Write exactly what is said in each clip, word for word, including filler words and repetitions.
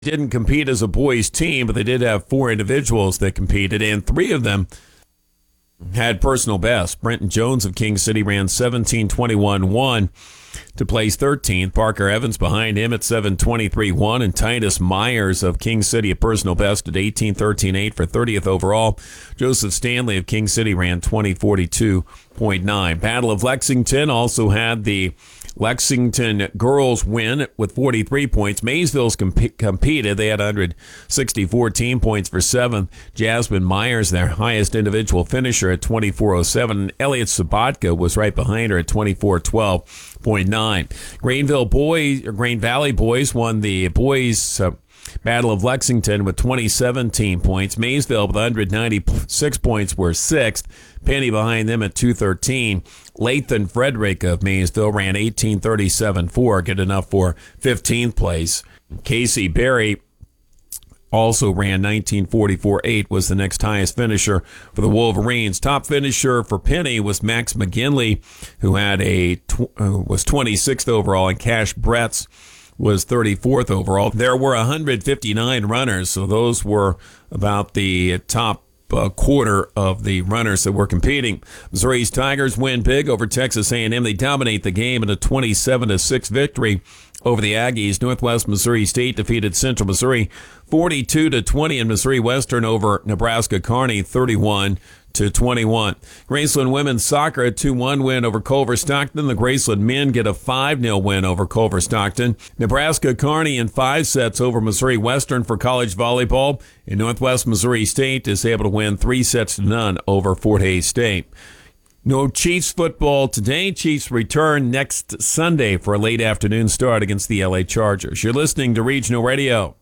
didn't compete as a boys team, but they did have four individuals that competed, and three of them had personal best. Brenton Jones of King City ran seventeen twenty-one one to place thirteenth. Parker Evans behind him at seven twenty-three one, and Titus Myers of King City, a personal best at eighteen thirteen eight for thirtieth overall. Joseph Stanley of King City ran twenty forty-two point nine. Battle of Lexington also had the Lexington girls win with forty-three points. Maysville's comp- competed. They had one hundred sixty-four team points for seventh. Jasmine Myers, their highest individual finisher, at twenty-four oh seven. And Elliot Sabatka was right behind her at twenty-four twelve point nine. Greenville boys, or Grain Valley boys won the boys uh, Battle of Lexington with twenty-seven team points. Maysville with one hundred ninety-six points were sixth. Penny behind them at two thirteen. Lathan Frederick of Maysville ran eighteen thirty-seven four, good enough for fifteenth place. Casey Berry also ran nineteen forty-four eight, was the next highest finisher for the Wolverines. Top finisher for Penny was Max McGinley, who had a tw- uh, was twenty-sixth overall, and Cash Bretz was thirty-fourth overall. There were one hundred fifty-nine runners, so those were about the top uh, quarter of the runners that were competing. Missouri's Tigers win big over Texas A and M. They dominate the game in a twenty-seven to six victory over the Aggies. Northwest Missouri State defeated Central Missouri forty-two to twenty, and Missouri Western over Nebraska Kearney thirty-one to twenty-one. Graceland women's soccer a two one win over Culver Stockton. The Graceland men get a five nil win over Culver Stockton. Nebraska Kearney in five sets over Missouri Western for college volleyball. And Northwest Missouri State is able to win three sets to none over Fort Hays State. No Chiefs football today. Chiefs return next Sunday for a late afternoon start against the L A Chargers. You're listening to Regional Radio.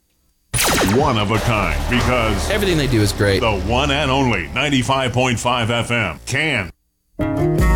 One of a kind, because everything they do is great. The one and only ninety-five point five F M can.